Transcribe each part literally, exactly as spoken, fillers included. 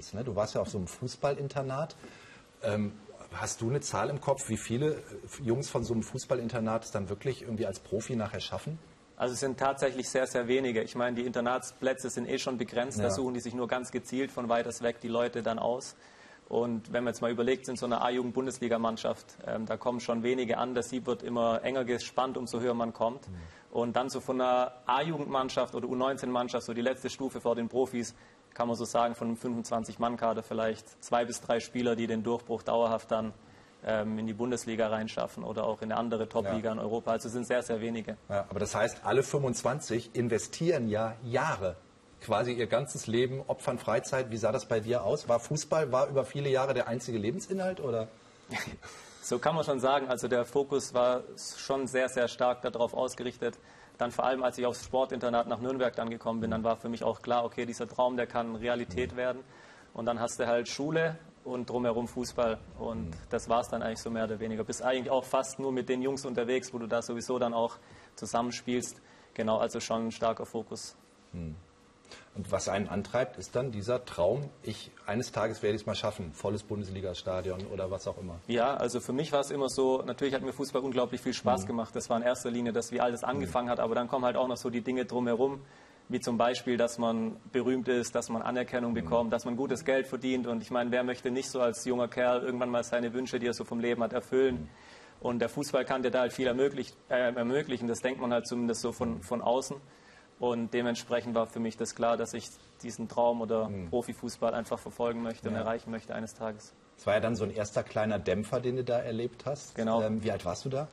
ist. Ne? Du warst ja auf so einem Fußballinternat. Ähm, hast du eine Zahl im Kopf, wie viele Jungs von so einem Fußballinternat es dann wirklich irgendwie als Profi nachher schaffen? Also es sind tatsächlich sehr, sehr wenige. Ich meine, die Internatsplätze sind eh schon begrenzt. Ja. Da suchen die sich nur ganz gezielt von weiters weg die Leute dann aus. Und wenn man jetzt mal überlegt, in so einer A-Jugend-Bundesligamannschaft, ähm, da kommen schon wenige an. Das Sieb wird immer enger gespannt, umso höher man kommt. Mhm. Und dann so von einer A-Jugendmannschaft oder U neunzehn-Mannschaft, so die letzte Stufe vor den Profis, kann man so sagen, von einem fünfundzwanzig-Mann-Kader vielleicht zwei bis drei Spieler, die den Durchbruch dauerhaft dann ähm, in die Bundesliga reinschaffen oder auch in eine andere Top-Liga ja. in Europa. Also sind sehr, sehr wenige. Ja, aber das heißt, alle fünfundzwanzig investieren ja Jahre, quasi ihr ganzes Leben, opfern Freizeit. Wie sah das bei dir aus? War Fußball, war über viele Jahre der einzige Lebensinhalt, oder? So kann man schon sagen. Also der Fokus war schon sehr, sehr stark darauf ausgerichtet. Dann vor allem, als ich aufs Sportinternat nach Nürnberg dann gekommen bin, dann war für mich auch klar, okay, dieser Traum, der kann Realität werden. Und dann hast du halt Schule und drumherum Fußball. Und mhm. das war es dann eigentlich so mehr oder weniger. Bist eigentlich auch fast nur mit den Jungs unterwegs, wo du da sowieso dann auch zusammenspielst. Genau, also schon ein starker Fokus. Mhm. Und was einen antreibt, ist dann dieser Traum, ich eines Tages werde ich es mal schaffen, volles Bundesliga-Stadion oder was auch immer. Ja, also für mich war es immer so, natürlich hat mir Fußball unglaublich viel Spaß mhm. gemacht. Das war in erster Linie das, wie alles angefangen mhm. hat, aber dann kommen halt auch noch so die Dinge drumherum, wie zum Beispiel, dass man berühmt ist, dass man Anerkennung bekommt, mhm. dass man gutes Geld verdient. Und ich meine, wer möchte nicht so als junger Kerl irgendwann mal seine Wünsche, die er so vom Leben hat, erfüllen? Mhm. Und der Fußball kann dir da halt viel ermöglich, äh, ermöglichen. Das denkt man halt zumindest so von, von außen. Und dementsprechend war für mich das klar, dass ich diesen Traum oder mhm. Profifußball einfach verfolgen möchte und ja. erreichen möchte eines Tages. Es war ja dann so ein erster kleiner Dämpfer, den du da erlebt hast. Genau. Ähm, wie alt warst du da?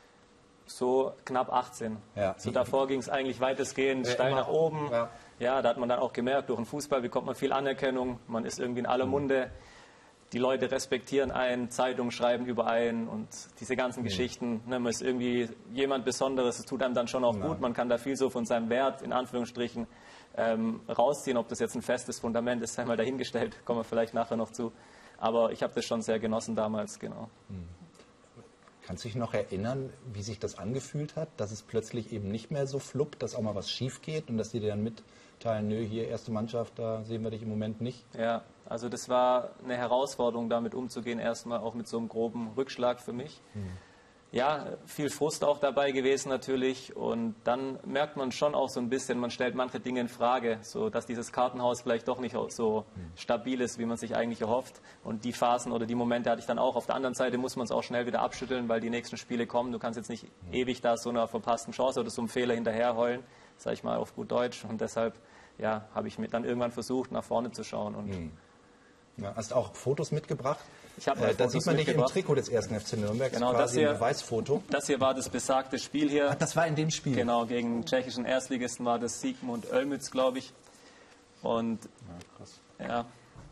So knapp achtzehn. Ja. So davor ging es eigentlich weitestgehend steil immer, nach oben. Ja. ja, da hat man dann auch gemerkt, durch den Fußball bekommt man viel Anerkennung. Man ist irgendwie in aller Munde. Die Leute respektieren einen, Zeitungen schreiben über einen und diese ganzen mhm. Geschichten. Ne, man ist irgendwie jemand Besonderes, es tut einem dann schon auch ja. gut. Man kann da viel so von seinem Wert, in Anführungsstrichen, ähm, rausziehen. Ob das jetzt ein festes Fundament ist, sei mal dahingestellt, kommen wir vielleicht nachher noch zu. Aber ich habe das schon sehr genossen damals, genau. Mhm. Kannst du dich noch erinnern, wie sich das angefühlt hat, dass es plötzlich eben nicht mehr so fluppt, dass auch mal was schief geht und dass die dir dann mitteilen, nö, hier erste Mannschaft, da sehen wir dich im Moment nicht? Ja, also das war eine Herausforderung, damit umzugehen, erstmal auch mit so einem groben Rückschlag für mich. Hm. Ja, viel Frust auch dabei gewesen natürlich und dann merkt man schon auch so ein bisschen, man stellt manche Dinge in Frage, so dass dieses Kartenhaus vielleicht doch nicht so hm. stabil ist, wie man sich eigentlich erhofft und die Phasen oder die Momente hatte ich dann auch. Auf der anderen Seite muss man es auch schnell wieder abschütteln, weil die nächsten Spiele kommen. Du kannst jetzt nicht hm. ewig da so einer verpassten Chance oder so einem Fehler hinterherheulen, sage ich mal auf gut Deutsch und deshalb ja, habe ich mir dann irgendwann versucht, nach vorne zu schauen. Und hm. ja, hast auch Fotos mitgebracht? Ich habe äh, Da sieht man dich im Trikot des ersten F C Nürnberg, genau, quasi das hier, ein Beweisfoto. Das hier war das besagte Spiel hier. Ach, das war in dem Spiel? Genau, gegen den tschechischen Erstligisten war das Sigmund Oelmütz, glaube ich. Und ja, krass. Ja,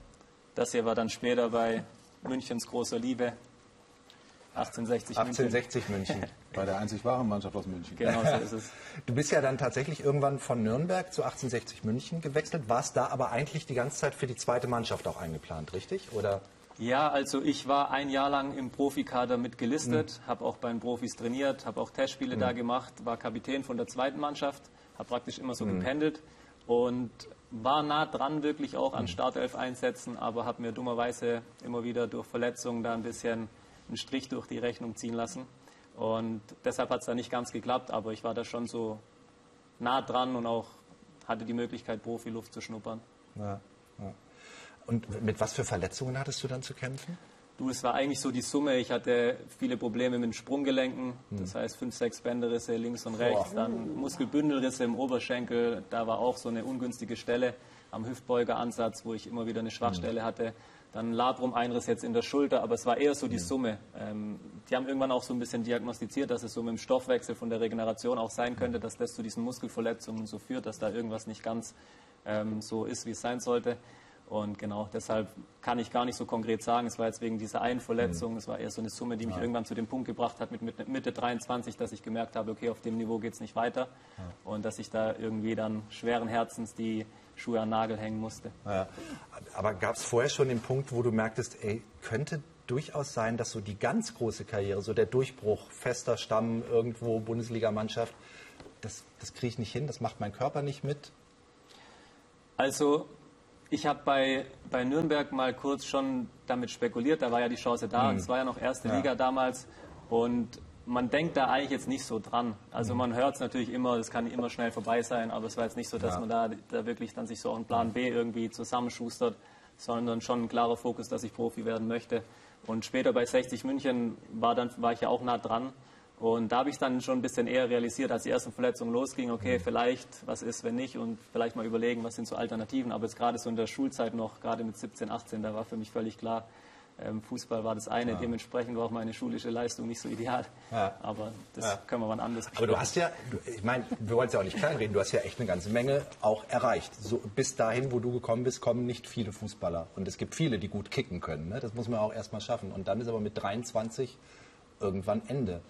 das hier war dann später bei Münchens großer Liebe. achtzehnhundertsechzig München. achtzehnhundertsechzig München. Bei der einzig wahren Mannschaft aus München. Genau, so ist es. Du bist ja dann tatsächlich irgendwann von Nürnberg zu achtzehnhundertsechzig München gewechselt, warst da aber eigentlich die ganze Zeit für die zweite Mannschaft auch eingeplant, richtig? Oder? Ja, also ich war ein Jahr lang im Profikader mit gelistet, mhm. habe auch bei den Profis trainiert, habe auch Testspiele mhm. da gemacht, war Kapitän von der zweiten Mannschaft, habe praktisch immer so mhm. gependelt und war nah dran wirklich auch an Startelf-Einsätzen, aber habe mir dummerweise immer wieder durch Verletzungen da ein bisschen einen Strich durch die Rechnung ziehen lassen. Und deshalb hat es da nicht ganz geklappt, aber ich war da schon so nah dran und auch hatte die Möglichkeit, Profiluft zu schnuppern. Ja, ja. Und mit was für Verletzungen hattest du dann zu kämpfen? Du, es war eigentlich so die Summe. Ich hatte viele Probleme mit den Sprunggelenken, das heißt fünf, sechs Bänderrisse links und rechts, Boah. Dann Muskelbündelrisse im Oberschenkel, da war auch so eine ungünstige Stelle am Hüftbeugeransatz, wo ich immer wieder eine Schwachstelle hatte. Dann Labrum-Einriss jetzt in der Schulter, aber es war eher so die Summe. Ähm, die haben irgendwann auch so ein bisschen diagnostiziert, dass es so mit dem Stoffwechsel von der Regeneration auch sein könnte, dass das zu diesen Muskelverletzungen so führt, dass da irgendwas nicht ganz ähm, so ist, wie es sein sollte. Und genau, deshalb kann ich gar nicht so konkret sagen, es war jetzt wegen dieser einen Verletzung, es war eher so eine Summe, die mich ja. irgendwann zu dem Punkt gebracht hat, mit Mitte dreiundzwanzig, dass ich gemerkt habe, okay, auf dem Niveau geht es nicht weiter. Ja. Und dass ich da irgendwie dann schweren Herzens die Schuhe an den Nagel hängen musste. Ja. Aber gab es vorher schon den Punkt, wo du merktest, ey, könnte durchaus sein, dass so die ganz große Karriere, so der Durchbruch, fester Stamm, irgendwo Bundesligamannschaft, das, das kriege ich nicht hin, das macht mein Körper nicht mit? Also Ich habe bei, bei Nürnberg mal kurz schon damit spekuliert, da war ja die Chance da, es mhm. war ja noch erste ja. Liga damals und man denkt da eigentlich jetzt nicht so dran. Also mhm. man hört es natürlich immer, es kann immer schnell vorbei sein, aber es war jetzt nicht so, dass ja. man da, da wirklich dann sich so auch einen Plan B irgendwie zusammenschustert, sondern schon ein klarer Fokus, dass ich Profi werden möchte. Und später bei sechzig München war, dann, war ich ja auch nah dran. Und da habe ich dann schon ein bisschen eher realisiert, als die ersten Verletzungen losgingen, okay, vielleicht, was ist, wenn nicht, und vielleicht mal überlegen, was sind so Alternativen. Aber jetzt gerade so in der Schulzeit noch, gerade mit siebzehn, achtzehn, da war für mich völlig klar, ähm, Fußball war das eine, ja. dementsprechend war auch meine schulische Leistung nicht so ideal. Ja. Aber das ja. können wir wann anders besprechen. Aber du hast ja, du, ich meine, wir wollen es ja auch nicht kleinreden, du hast ja echt eine ganze Menge auch erreicht. So, bis dahin, wo du gekommen bist, kommen nicht viele Fußballer. Und es gibt viele, die gut kicken können. Ne? Das muss man auch erst mal schaffen. Und dann ist aber mit dreiundzwanzig irgendwann Ende.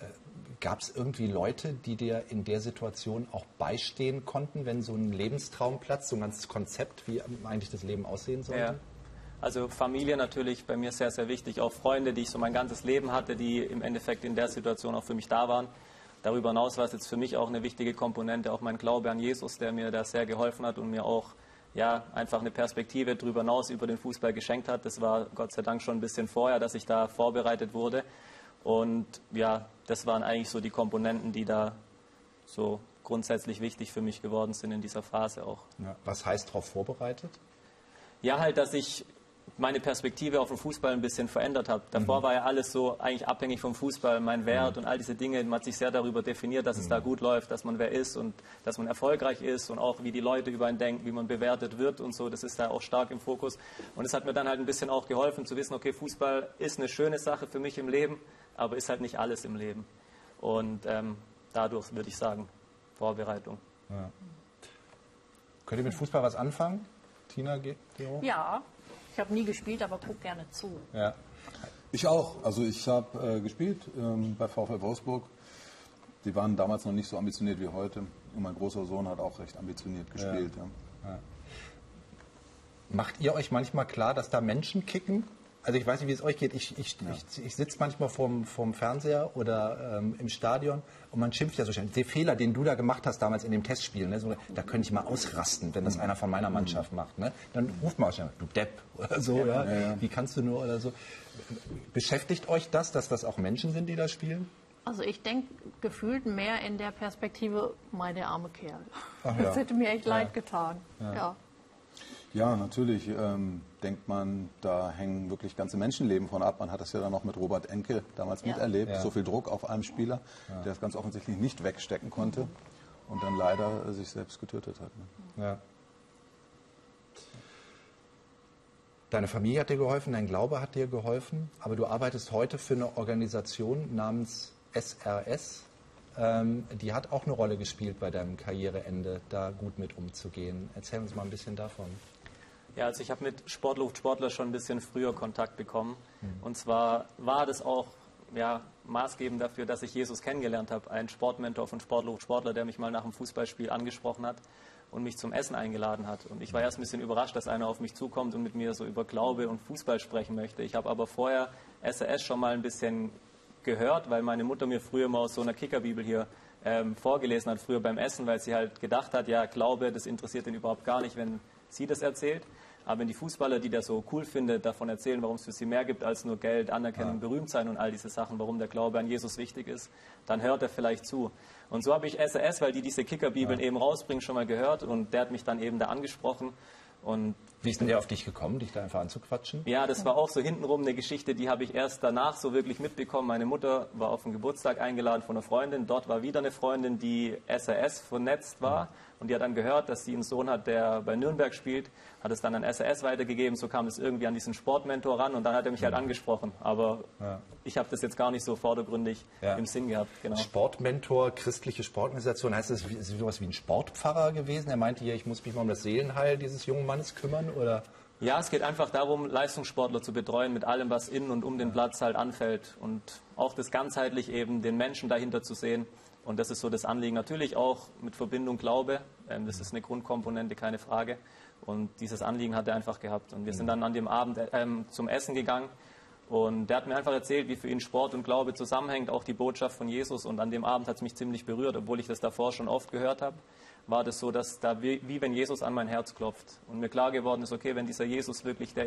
Gab es irgendwie Leute, die dir in der Situation auch beistehen konnten, wenn so ein Lebenstraum platzt, so ein ganzes Konzept, wie eigentlich das Leben aussehen sollte? Ja. Also Familie natürlich bei mir sehr, sehr wichtig. Auch Freunde, die ich so mein ganzes Leben hatte, die im Endeffekt in der Situation auch für mich da waren. Darüber hinaus war es jetzt für mich auch eine wichtige Komponente, auch mein Glaube an Jesus, der mir da sehr geholfen hat und mir auch ja, einfach eine Perspektive darüber hinaus über den Fußball geschenkt hat. Das war Gott sei Dank schon ein bisschen vorher, dass ich da vorbereitet wurde. Und ja, das waren eigentlich so die Komponenten, die da so grundsätzlich wichtig für mich geworden sind in dieser Phase auch. Ja, was heißt darauf vorbereitet? Ja, halt, dass ich meine Perspektive auf den Fußball ein bisschen verändert habe. Davor mhm. war ja alles so eigentlich abhängig vom Fußball, mein Wert mhm. und all diese Dinge. Man hat sich sehr darüber definiert, dass mhm. es da gut läuft, dass man wer ist und dass man erfolgreich ist und auch wie die Leute über einen denken, wie man bewertet wird und so. Das ist da auch stark im Fokus. Und es hat mir dann halt ein bisschen auch geholfen zu wissen, okay, Fußball ist eine schöne Sache für mich im Leben, aber ist halt nicht alles im Leben. Und ähm, dadurch würde ich sagen, Vorbereitung. Ja. Könnt ihr mit Fußball was anfangen? Tina, Gero? Ja, ich habe nie gespielt, aber guck gerne zu. Ja. Ich auch. Also ich habe äh, gespielt ähm, bei VfL Wolfsburg. Die waren damals noch nicht so ambitioniert wie heute. Und mein großer Sohn hat auch recht ambitioniert gespielt. Ja. Ja. Ja. Macht ihr euch manchmal klar, dass da Menschen kicken? Also ich weiß nicht, wie es euch geht. Ich, ich, ja. ich, ich sitze manchmal vorm, vorm Fernseher oder ähm, im Stadion und man schimpft ja so schnell. Der Fehler, den du da gemacht hast damals in dem Testspiel, ne, so, da könnte ich mal ausrasten, wenn das mhm. einer von meiner Mannschaft mhm. macht. Ne? Dann ruft man auch schnell, du Depp oder so. Ja, ja. Ja. Wie kannst du nur oder so. Beschäftigt euch das, dass das auch Menschen sind, die da spielen? Also ich denke gefühlt mehr in der Perspektive, meine arme Kerl. Ach, das ja. hätte mir echt ja. leid getan. Ja. Ja. Ja, natürlich ähm, denkt man, da hängen wirklich ganze Menschenleben von ab. Man hat das ja dann noch mit Robert Enke damals ja. miterlebt. Ja. So viel Druck auf einem Spieler, ja. der es ganz offensichtlich nicht wegstecken konnte und dann leider äh, sich selbst getötet hat. Ne? Ja. Deine Familie hat dir geholfen, dein Glaube hat dir geholfen, aber du arbeitest heute für eine Organisation namens S R S. Ähm, die hat auch eine Rolle gespielt bei deinem Karriereende, da gut mit umzugehen. Erzähl uns mal ein bisschen davon. Ja, also ich habe mit Sportluft Sportler schon ein bisschen früher Kontakt bekommen. Mhm. Und zwar war das auch ja, maßgebend dafür, dass ich Jesus kennengelernt habe. Ein Sportmentor von Sportluft Sportler, der mich mal nach einem Fußballspiel angesprochen hat und mich zum Essen eingeladen hat. Und ich war erst ein bisschen überrascht, dass einer auf mich zukommt und mit mir so über Glaube und Fußball sprechen möchte. Ich habe aber vorher S R S schon mal ein bisschen gehört, weil meine Mutter mir früher mal aus so einer Kickerbibel hier ähm, vorgelesen hat, früher beim Essen, weil sie halt gedacht hat, ja, Glaube, das interessiert ihn überhaupt gar nicht, wenn sie das erzählt. Aber wenn die Fußballer, die das so cool findet, davon erzählen, warum es für sie mehr gibt als nur Geld, Anerkennung, ja. Berühmtsein und all diese Sachen, warum der Glaube an Jesus wichtig ist, dann hört er vielleicht zu. Und so habe ich S R S, weil die diese Kickerbibeln ja. eben rausbringen, schon mal gehört und der hat mich dann eben da angesprochen. Und wie ist denn der auf dich gekommen, dich da einfach anzuquatschen? Ja, das war auch so hintenrum eine Geschichte, die habe ich erst danach so wirklich mitbekommen. Meine Mutter war auf einen Geburtstag eingeladen von einer Freundin. Dort war wieder eine Freundin, die S R S vernetzt war. Mhm. Und die hat dann gehört, dass sie einen Sohn hat, der bei Nürnberg spielt. Hat es dann an S R S weitergegeben. So kam es irgendwie an diesen Sportmentor ran. Und dann hat er mich mhm. halt angesprochen. Aber ja. ich habe das jetzt gar nicht so vordergründig ja. im Sinn gehabt. Genau. Sportmentor, christliche Sportorganisation. Heißt das, ist das sowas wie ein Sportpfarrer gewesen? Er meinte hier, ich muss mich mal um das Seelenheil dieses jungen Mannes kümmern? Oder? Ja, es geht einfach darum, Leistungssportler zu betreuen mit allem, was in und um den Platz halt anfällt. Und auch das ganzheitlich eben, den Menschen dahinter zu sehen. Und das ist so das Anliegen. Natürlich auch mit Verbindung Glaube. Ähm, das ist eine Grundkomponente, keine Frage. Und dieses Anliegen hat er einfach gehabt. Und wir sind dann an dem Abend ähm, zum Essen gegangen. Und der hat mir einfach erzählt, wie für ihn Sport und Glaube zusammenhängt, auch die Botschaft von Jesus. Und an dem Abend hat es mich ziemlich berührt, obwohl ich das davor schon oft gehört habe. war das so, dass da wie, wie wenn Jesus an mein Herz klopft und mir klar geworden ist, okay, wenn dieser Jesus wirklich der